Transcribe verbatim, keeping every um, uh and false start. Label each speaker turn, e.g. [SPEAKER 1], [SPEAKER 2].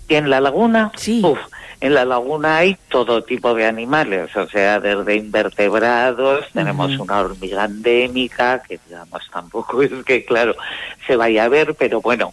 [SPEAKER 1] ¿Y en la laguna?
[SPEAKER 2] Sí.
[SPEAKER 1] Uf, en la laguna hay todo tipo de animales, o sea, desde invertebrados, uh-huh. tenemos una hormiga endémica, que digamos tampoco es que, claro, se vaya a ver, pero bueno,